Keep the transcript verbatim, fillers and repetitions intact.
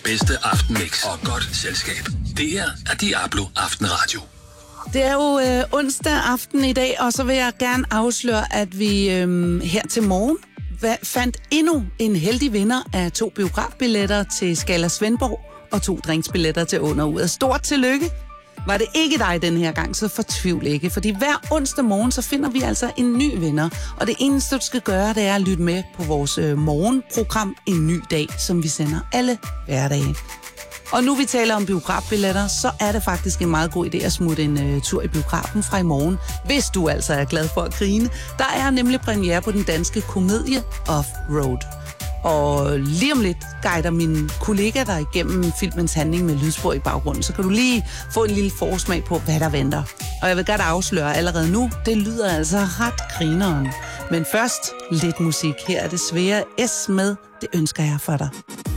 Bedste aftenmix og godt selskab. Det her er Diablo Aftenradio. Det er jo øh, onsdag aften i dag, og så vil jeg gerne afsløre, at vi øh, her til morgen fandt endnu en heldig vinder af to biografbilletter til Skala Svendborg og to drinksbilletter til Under Uret. Stort tillykke! Var det ikke dig den her gang, så fortvivl ikke, fordi hver onsdag morgen, så finder vi altså en ny vinder. Og det eneste, du skal gøre, det er at lytte med på vores øh, morgenprogram En Ny Dag, som vi sender alle hverdage. Og nu vi taler om biografbilletter, så er det faktisk en meget god idé at smutte en øh, tur i biografen fra i morgen, hvis du altså er glad for at grine. Der er nemlig premiere på den danske komedie Off-Road. Og lige om lidt guider min kollega der igennem filmens handling med lydspor i baggrunden, så kan du lige få en lille forsmag på, hvad der venter. Og jeg vil godt afsløre allerede nu, det lyder altså ret grineren. Men først lidt musik. Her er det Svea S med Det ønsker jeg for dig.